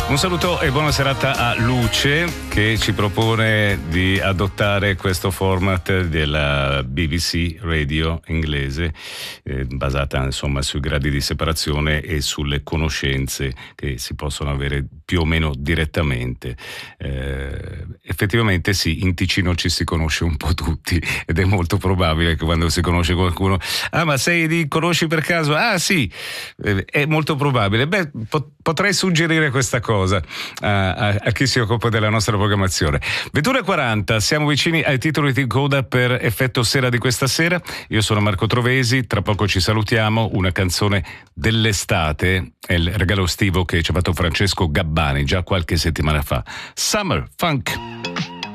Un saluto e buona serata a Luce, che ci propone di adottare questo format della BBC Radio inglese, basata insomma sui gradi di separazione e sulle conoscenze che si possono avere più o meno direttamente. Effettivamente sì, in Ticino ci si conosce un po' tutti ed è molto probabile che quando si conosce qualcuno: ah, ma conosci per caso? Ah sì, è molto probabile. Beh, potrei suggerire questa cosa a chi si occupa della nostra programmazione. 21:40, siamo vicini ai titoli di coda per effetto sera di questa sera. Io sono Marco Trovesi, tra poco ci salutiamo. Una canzone dell'estate è il regalo estivo che ci ha fatto Francesco Gabbani già qualche settimana fa. Summer Funk.